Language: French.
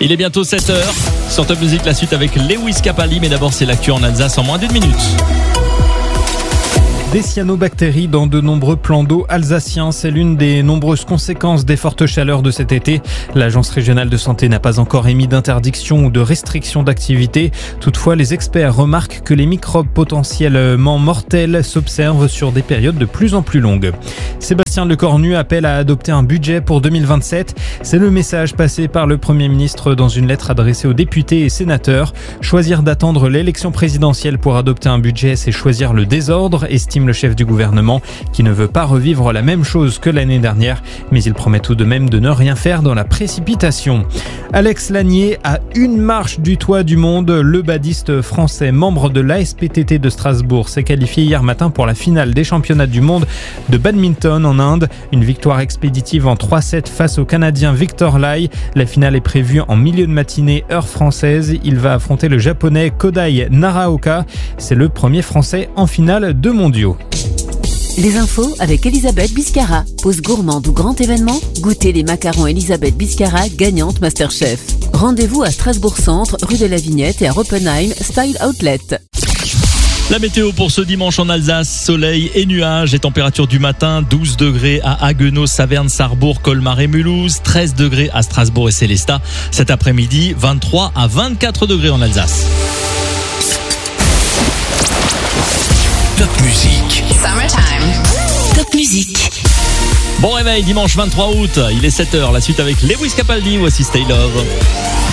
Il est bientôt 7h. Sur Top Music, la suite avec Lewis Capaldi. Mais d'abord, c'est l'actu en Alsace en moins d'une minute. Des cyanobactéries dans de nombreux plans d'eau alsaciens, c'est l'une des nombreuses conséquences des fortes chaleurs de cet été. L'Agence régionale de santé n'a pas encore émis d'interdiction ou de restriction d'activité. Toutefois, les experts remarquent que les microbes potentiellement mortels s'observent sur des périodes de plus en plus longues. Sébastien Lecornu appelle à adopter un budget pour 2027. C'est le message passé par le Premier ministre dans une lettre adressée aux députés et sénateurs. Choisir d'attendre l'élection présidentielle pour adopter un budget, c'est choisir le désordre, estime le chef du gouvernement, qui ne veut pas revivre la même chose que l'année dernière, mais il promet tout de même de ne rien faire dans la précipitation. Alex Lanier, à une marche du toit du monde, le badiste français membre de l'ASPTT de Strasbourg s'est qualifié hier matin pour la finale des championnats du monde de badminton en Inde. Une victoire expéditive en 3-7 face au Canadien Victor Lai. La finale est prévue en milieu de matinée, heure française. Il va affronter le japonais Kodai Naraoka. C'est le premier français en finale de mondiaux. Les infos avec Elisabeth Biscara. Pause gourmande ou grand événement, goûtez les macarons Elisabeth Biscara, gagnante Masterchef. Rendez-vous à Strasbourg Centre, rue de la Vignette et à Oppenheim, Style Outlet. La météo pour ce dimanche en Alsace, soleil et nuages. Les températures du matin, 12 degrés à Haguenau, Saverne, Sarrebourg, Colmar et Mulhouse, 13 degrés à Strasbourg et Sélestat. Cet après-midi, 23 à 24 degrés en Alsace. Top Music. Summertime. Top Music. Bon réveil, dimanche 23 août, il est 7h. La suite avec Lewis Capaldi, voici Stay Love.